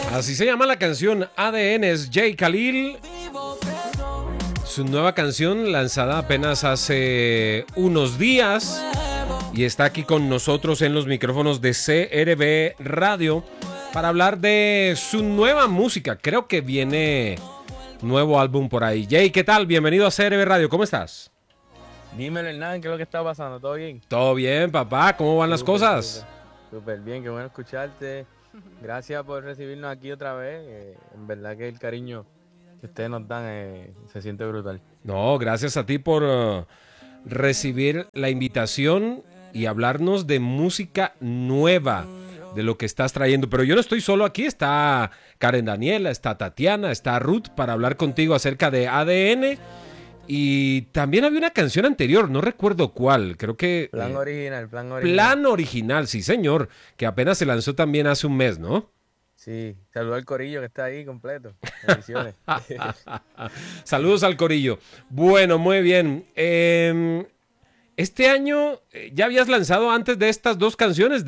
Así se llama la canción ADN, es Jay Khalil. Su nueva canción lanzada apenas hace unos días y está aquí con nosotros en los micrófonos de CRB Radio para hablar de su nueva música. Creo que viene nuevo álbum por ahí. Jay, ¿qué tal? Bienvenido a CRB Radio, ¿cómo estás? Dímelo, Hernán, ¿qué es lo que está pasando? ¿Todo bien? Todo bien, papá, ¿cómo van las cosas? Súper bien, qué bueno escucharte. Gracias por recibirnos aquí otra vez. En verdad que el cariño que ustedes nos dan se siente brutal. No, gracias a ti por recibir la invitación y hablarnos de música nueva, de lo que estás trayendo. Pero yo no estoy solo aquí, está Karen Daniela, está Tatiana, está Ruth para hablar contigo acerca de ADN. Y también había una canción anterior, no recuerdo cuál, creo que... Plan original. Plan original, sí señor, que apenas se lanzó también hace un mes, ¿no? Sí, saludo al corillo que está ahí completo. Bendiciones. Saludos al corillo. Bueno, muy bien. Este año ya habías lanzado antes de estas dos canciones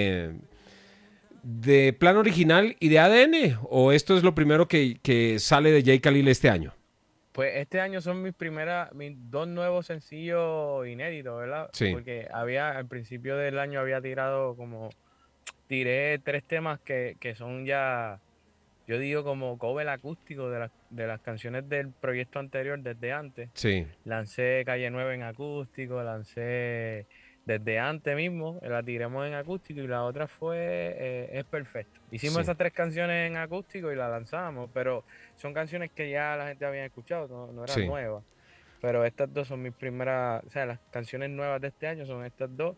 de Plan Original y de ADN, ¿o esto es lo primero que sale de Jay Khalil este año? Pues este año son mis dos nuevos sencillos inéditos, ¿verdad? Sí. Porque al principio del año tiré 3 temas que son ya, yo digo como cover acústico de las canciones del proyecto anterior desde antes. Sí. Lancé Calle 9 en acústico, lancé desde antes mismo, la tiremos en acústico y la otra fue Es Perfecto. Hicimos Sí. esas 3 canciones en acústico y las lanzamos, pero son canciones que ya la gente había escuchado, no eran Sí. nuevas. Pero estas dos son mis primeras, o sea, las canciones nuevas de este año son estas dos.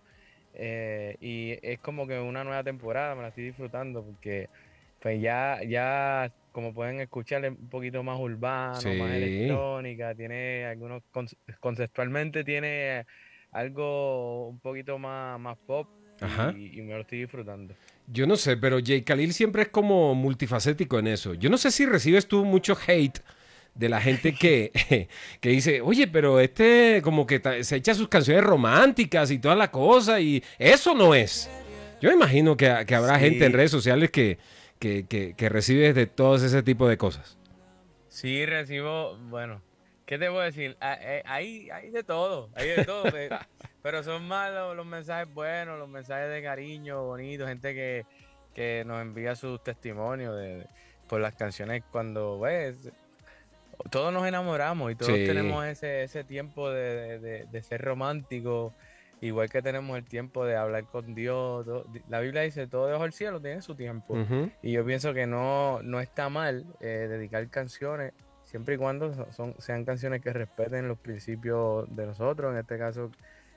Y es como que una nueva temporada, me la estoy disfrutando porque pues ya como pueden escuchar es un poquito más urbano, más Sí. electrónica, tiene conceptualmente tiene algo un poquito más pop Ajá. y me lo estoy disfrutando. Yo no sé, pero Jay Khalil siempre es como multifacético en eso. Yo no sé si recibes tú mucho hate de la gente que dice, oye, pero este como que se echa sus canciones románticas y toda la cosa, y eso no es. Yo me imagino que habrá gente en Sí, redes sociales que recibe de todos ese tipo de cosas. sí recibo, bueno, ¿qué te puedo decir? Hay de todo, pero son más los mensajes buenos, los mensajes de cariño, bonitos, gente que nos envía sus testimonios por las canciones cuando ves. Todos nos enamoramos y todos Sí. tenemos ese tiempo de ser románticos, igual que tenemos el tiempo de hablar con Dios. La Biblia dice, todo debajo del cielo tiene su tiempo. Ujú. Y yo pienso que no está mal dedicar canciones, siempre y cuando sean canciones que respeten los principios de nosotros, en este caso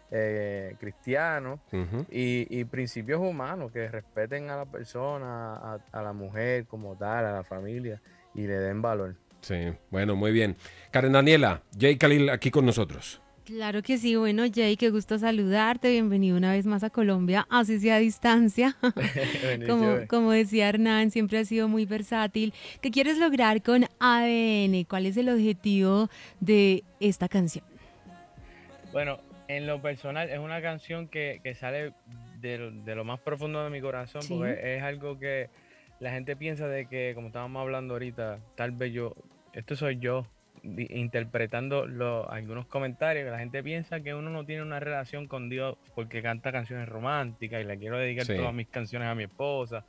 cristianos, Ujú. y principios humanos, que respeten a la persona, a la mujer como tal, a la familia, y le den valor. Sí, bueno, muy bien. Karen Daniela, Jay Khalil aquí con nosotros. Claro que sí, bueno Jay, qué gusto saludarte, bienvenido una vez más a Colombia, así sea a distancia. Como, Bendiciones. como decía Hernán, siempre ha sido muy versátil. ¿Qué quieres lograr con ADN? ¿Cuál es el objetivo de esta canción? Bueno, en lo personal es una canción que sale de lo más profundo de mi corazón, Sí. porque es algo que la gente piensa de que, como estábamos hablando ahorita, tal vez esto soy yo, interpretando algunos comentarios, que la gente piensa que uno no tiene una relación con Dios porque canta canciones románticas y le quiero dedicar Sí. todas mis canciones a mi esposa.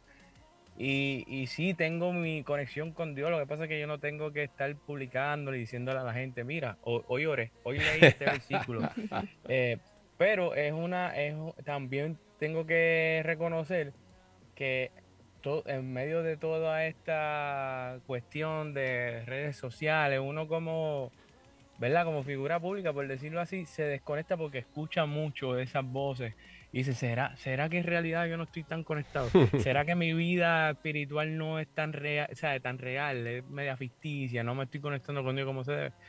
Y sí, tengo mi conexión con Dios. Lo que pasa es que yo no tengo que estar publicándole y diciéndole a la gente, mira, hoy oré, hoy leí este versículo. Eh, pero también tengo que reconocer que en medio de toda esta cuestión de redes sociales, uno como, ¿verdad? Como figura pública, por decirlo así, se desconecta porque escucha mucho de esas voces y dice, ¿será que en realidad yo no estoy tan conectado? ¿Será que mi vida espiritual no es tan real, o sea, tan real, es media ficticia, no me estoy conectando con Dios como se debe?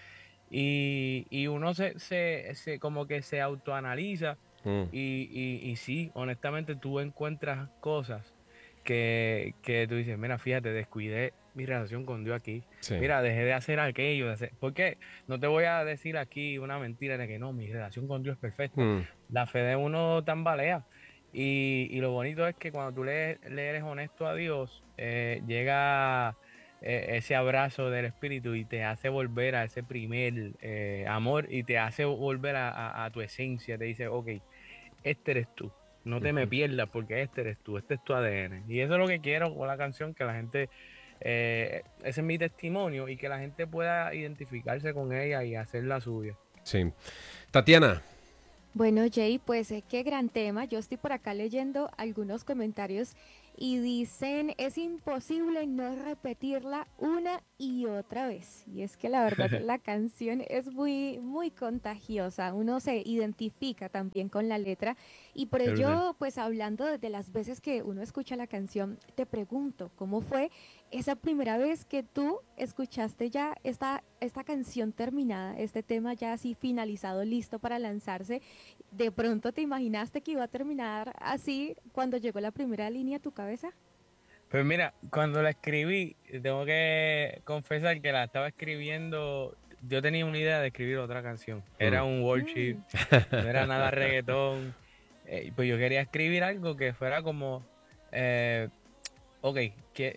Y uno como que se autoanaliza Mm. y sí, honestamente tú encuentras cosas que tú dices, mira, fíjate, descuidé mi relación con Dios aquí. Sí. Mira, dejé de hacer aquello, porque no te voy a decir aquí una mentira de que no, mi relación con Dios es perfecta. Mm. La fe de uno tambalea. Y lo bonito es que cuando tú le eres honesto a Dios, llega ese abrazo del Espíritu y te hace volver a ese primer amor y te hace volver a tu esencia. Te dice, ok, este eres tú. No te me Ujú. pierdas porque este eres tú, este es tu ADN. Y eso es lo que quiero con la canción, que la gente, ese es mi testimonio y que la gente pueda identificarse con ella y hacer la suya. Sí. Tatiana. Bueno, Jay, pues qué gran tema. Yo estoy por acá leyendo algunos comentarios y dicen, es imposible no repetirla una y otra vez. Y es que la verdad la canción es muy, muy contagiosa. Uno se identifica también con la letra y por Qué brutal. ello, pues hablando de las veces que uno escucha la canción, te pregunto, ¿cómo fue esa primera vez que tú escuchaste ya esta canción terminada, este tema ya así finalizado, listo para lanzarse? ¿De pronto te imaginaste que iba a terminar así cuando llegó la primera línea a tu cabeza? Pues mira, cuando la escribí, tengo que confesar que la estaba escribiendo, yo tenía una idea de escribir otra canción. Mm. Era un worship, Mm, no era nada reggaetón. Pues yo quería escribir algo que fuera como, eh, ok, que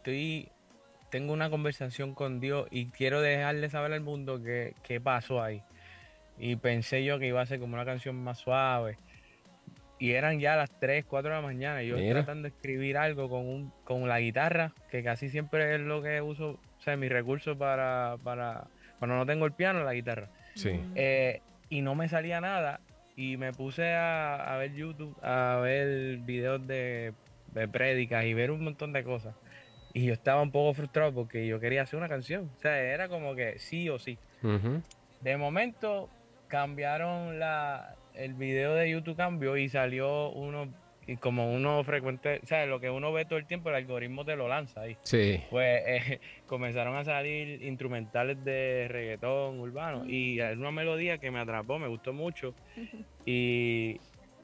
tengo una conversación con Dios y quiero dejarle saber al mundo qué pasó ahí. Y pensé yo que iba a ser como una canción más suave. Y eran ya las 3 4 de la mañana. Y yo Mira. tratando de escribir algo con la guitarra, que casi siempre es lo que uso, o sea, mi recurso para cuando no tengo el piano, la guitarra. Sí. mm. Y no me salía nada. Y me puse a ver YouTube, a ver videos de prédicas y ver un montón de cosas. Y yo estaba un poco frustrado porque yo quería hacer una canción. O sea, era como que sí o sí. Ujú. De momento cambiaron el video de YouTube cambió y salió uno, y como uno frecuente, o sea, lo que uno ve todo el tiempo, el algoritmo te lo lanza ahí. Sí. Pues comenzaron a salir instrumentales de reggaetón urbano y Mm. era una melodía que me atrapó, me gustó mucho y,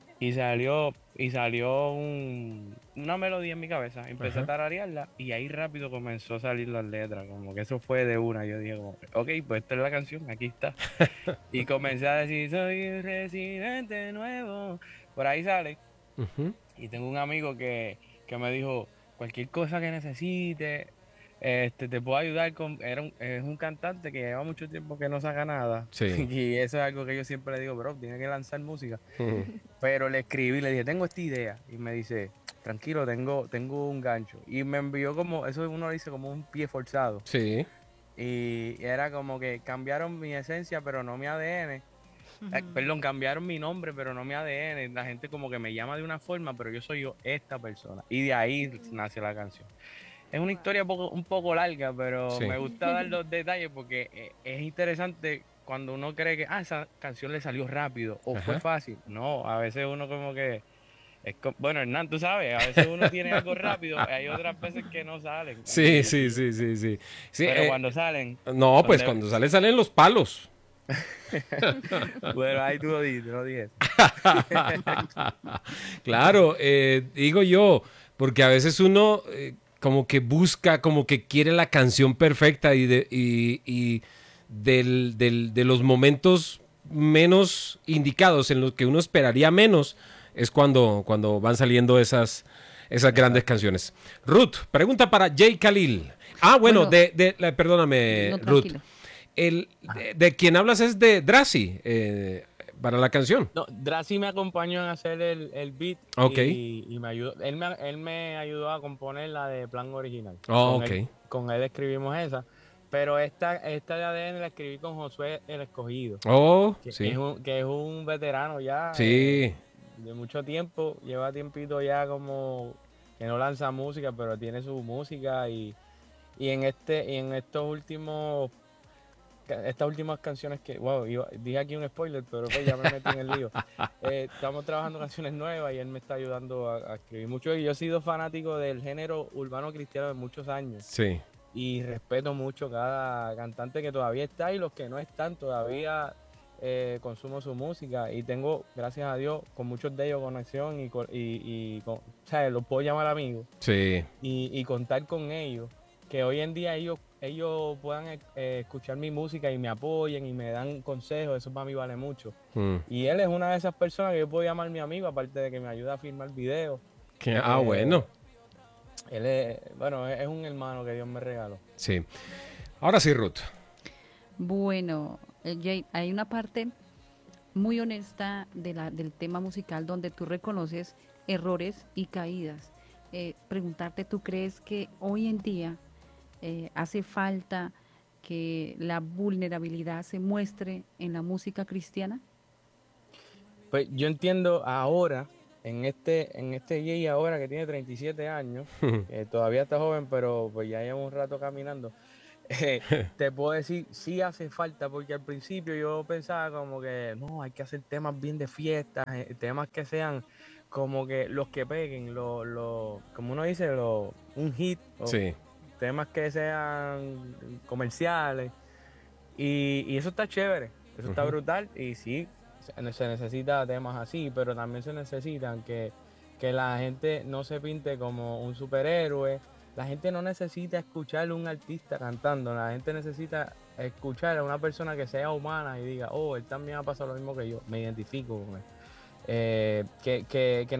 y salió una melodía en mi cabeza. Empecé a Ajá. tararearla y ahí rápido comenzó a salir las letras. Como que eso fue de una. Yo dije, como, ok, pues esta es la canción, aquí está. Y comencé a decir, soy un residente nuevo. Por ahí sale. Ujú. Y tengo un amigo que me dijo, cualquier cosa que necesites, te puedo ayudar con... Es un cantante que lleva mucho tiempo que no saca nada. Sí. Y eso es algo que yo siempre le digo, bro, tienes que lanzar música. Ujú. Pero le escribí, le dije, tengo esta idea. Y me dice, tranquilo, tengo un gancho. Y me envió como, eso uno le dice como un pie forzado. Sí. Y era como que cambiaron mi esencia, pero no mi ADN. Perdón, cambiaron mi nombre, pero no mi ADN. La gente como que me llama de una forma, pero yo soy yo esta persona. Y de ahí nace la canción. Es una historia un poco larga, pero Sí. me gusta dar los detalles porque es interesante cuando uno cree que esa canción le salió rápido o fue Ajá. fácil. No, a veces uno como que bueno, Hernán, tú sabes, a veces uno tiene algo rápido, hay otras veces que no salen. Sí, sí, sí, sí, sí. Sí, Pero cuando salen, no, son pues de... cuando sale, salen los palos. Bueno, ahí tú lo dices, no dije eso. Claro, digo yo, porque a veces uno como que busca, como que quiere la canción perfecta y de los momentos menos indicados en los que uno esperaría menos es cuando van saliendo esas grandes Exacto. canciones. Ruth, pregunta para Jay Khalil. Ah, bueno, Bueno, perdóname, no, Ruth. tranquilo. De quien hablas es de Drazi, para la canción. No, Drazi me acompañó en hacer el beat Ok. y me ayudó. Él me ayudó a componer la de Plan Original. Oh, Con ok. él escribimos esa. Pero esta de ADN la escribí con Josué el Escogido, Oh, que es sí. un veterano ya Sí. de mucho tiempo. Lleva tiempito ya como que no lanza música, pero tiene su música y en estas últimas canciones wow, dije aquí un spoiler, pero pues ya me metí en el lío. Estamos trabajando canciones nuevas y él me está ayudando a escribir mucho. Y yo he sido fanático del género urbano cristiano de muchos años Sí. y respeto mucho cada cantante que todavía está y los que no están todavía. Consumo su música y tengo, gracias a Dios, con muchos de ellos conexión o sea, los puedo llamar amigos Sí. y contar con ellos, que hoy en día ellos ellos puedan escuchar mi música y me apoyen y me dan consejos, eso para mí vale mucho. Y él es una de esas personas que yo puedo llamar mi amigo, aparte de que me ayuda a filmar videos. Bueno. Él es un hermano que Dios me regaló. Sí. Ahora sí, Ruth. Bueno, Jay, hay una parte muy honesta del tema musical donde tú reconoces errores y caídas. Preguntarte, ¿tú crees que hoy en día hace falta que la vulnerabilidad se muestre en la música cristiana? Pues yo entiendo ahora, en este Jay ahora que tiene 37 años, todavía está joven, pero pues ya lleva un rato caminando. Te puedo decir, sí hace falta, porque al principio yo pensaba como que no, hay que hacer temas bien de fiesta, temas que sean como que los que peguen, como uno dice, un hit, Sí. temas que sean comerciales, y eso está chévere, eso está brutal, y sí, se necesita temas así, pero también se necesitan que la gente no se pinte como un superhéroe. La gente no necesita escuchar a un artista cantando, la gente necesita escuchar a una persona que sea humana y diga, oh, él también ha pasado lo mismo que yo, me identifico con él. Que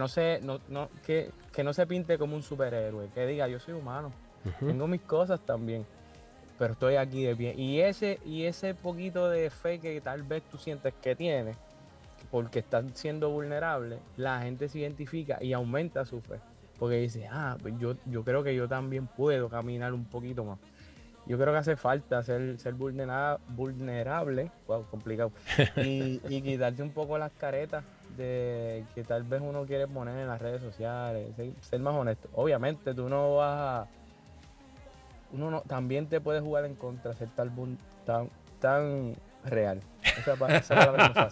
no se pinte como un superhéroe, que diga, yo soy humano, tengo mis cosas también, pero estoy aquí de pie. Y ese poquito de fe que tal vez tú sientes que tienes, porque estás siendo vulnerable, la gente se identifica y aumenta su fe. Porque dice, pues yo creo que yo también puedo caminar un poquito más. Yo creo que hace falta ser vulnerable, wow, complicado, y quitarte un poco las caretas de que tal vez uno quiere poner en las redes sociales, ser más honesto. Obviamente tú no vas a... también te puede jugar en contra, ser tan real. Esa palabra no es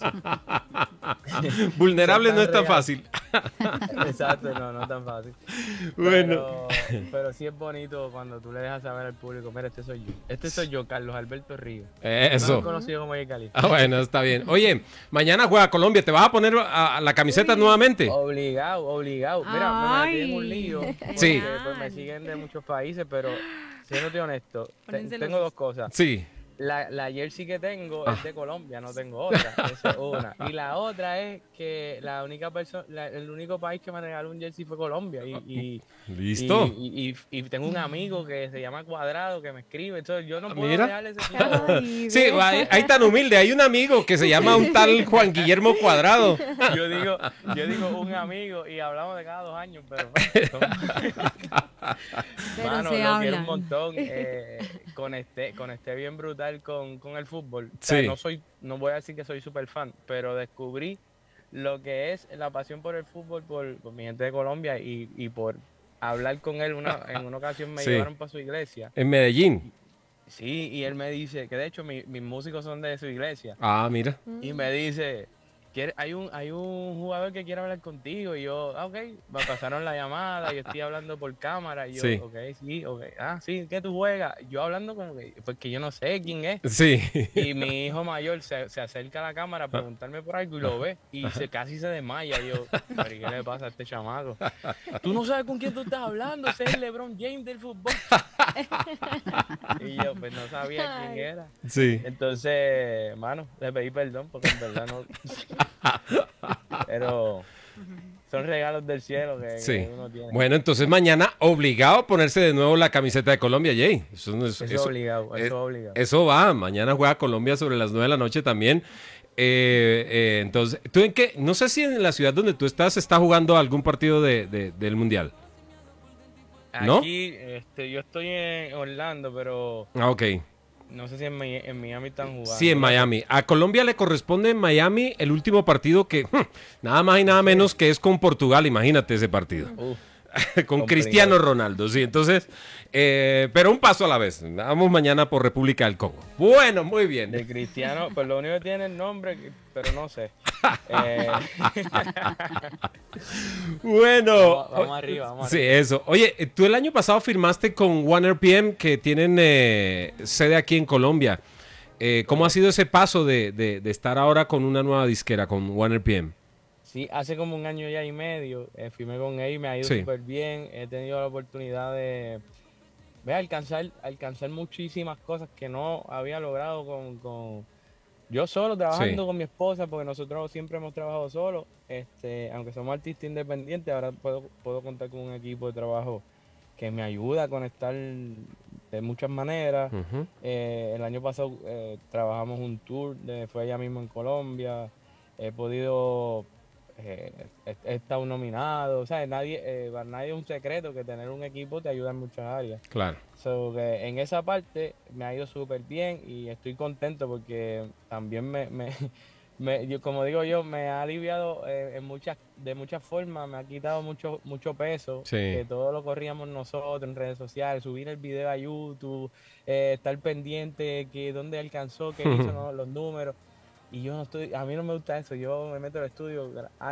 fácil. Vulnerable no es tan fácil. Exacto, no es tan fácil. Bueno. Pero sí es bonito cuando tú le dejas saber al público, mira, este soy yo, Carlos Alberto Ríos. Eso. No conocido como Jay Khalil. Bueno, está bien. Oye, mañana juega Colombia, ¿te vas a poner la camiseta nuevamente? Obligado. Mira, me metí en un lío. Sí. Porque, pues, me siguen de muchos países, pero siéndote honesto, tengo dos cosas. Sí. La jersey que tengo es de Colombia, no tengo otra. Esa es una. Y la otra es que el único país que me regaló un jersey fue Colombia. ¿Listo? Y tengo un amigo que se llama Cuadrado que me escribe. Entonces yo no puedo dejarle ese Ay, Sí, ahí tan humilde. Hay un amigo que se llama un tal Juan Guillermo Cuadrado. Yo digo un amigo y hablamos de cada 2 años, pero mano, se lo hablan. quiero un montón. Conecté bien brutal con el fútbol. O Sí. sea, no voy a decir que soy súper fan, pero descubrí lo que es la pasión por el fútbol por mi gente de Colombia y por hablar con él. En una ocasión me Sí. llevaron para su iglesia. En Medellín. Sí, y él me dice que de hecho mis músicos son de su iglesia. Ah, mira. Y me dice, hay un jugador que quiere hablar contigo. Y yo, ok, me pasaron la llamada, yo estoy hablando por cámara. Y yo, Sí. ok. Sí, ¿qué tú juegas? Yo hablando como que, porque yo no sé quién es. Sí. Y mi hijo mayor se acerca a la cámara a preguntarme por algo y lo ve. Y casi se desmaya. Y yo, ¿pero qué le pasa a este chamaco? Tú no sabes con quién tú estás hablando, ese es el LeBron James del fútbol. Y yo, pues no sabía quién era. Sí. Entonces, mano, le pedí perdón porque en verdad no. Pero son regalos del cielo que uno tiene. Bueno, entonces mañana obligado a ponerse de nuevo la camiseta de Colombia, Jay. Eso es obligado, eso es obligado. Eso va. Mañana juega Colombia sobre las 9 de la noche también. Entonces, ¿tú en qué? No sé si en la ciudad donde tú estás está jugando algún partido del Mundial. ¿No? Aquí, yo estoy en Orlando, pero Ok. no sé si en Miami están jugando. Sí, en Miami. A Colombia le corresponde en Miami el último partido que nada más y nada menos que es con Portugal. Imagínate ese partido. Uf, Con complicado. Cristiano Ronaldo, sí. Entonces, pero un paso a la vez. Vamos mañana por República del Congo. Bueno, muy bien. De Cristiano, pues lo único que tiene el nombre, pero no sé. Bueno. Vamos arriba. Sí, eso. Oye, tú el año pasado firmaste con OneRPM que tienen sede aquí en Colombia. ¿Cómo ha sido ese paso de estar ahora con una nueva disquera, con OneRPM? Sí, hace como 1 año ya y medio firmé con él y me ha ido Sí. súper bien. He tenido la oportunidad de alcanzar muchísimas cosas que no había logrado con yo solo Sí. trabajando con mi esposa, porque nosotros siempre hemos trabajado solos, aunque somos artistas independientes, ahora puedo contar con un equipo de trabajo que me ayuda a conectar de muchas maneras. Ujú. El año pasado trabajamos un tour, fue allá mismo en Colombia. He podido, he estado nominado. O sea, para nadie es un secreto que tener un equipo te ayuda en muchas áreas. Claro. So, que en esa parte me ha ido súper bien y estoy contento porque también como digo yo, me ha aliviado de muchas formas, me ha quitado mucho peso, Sí. que todo lo corríamos nosotros en redes sociales, subir el video a YouTube, estar pendiente que dónde alcanzó, qué hizo, ¿no? Los números. Y yo no estoy, a mí no me gusta eso, yo me meto al estudio,